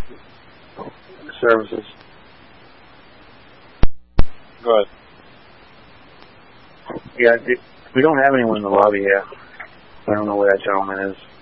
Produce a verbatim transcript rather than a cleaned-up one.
services. Go ahead. Yeah, it, we don't have anyone in the lobby yet. I don't know where that gentleman is.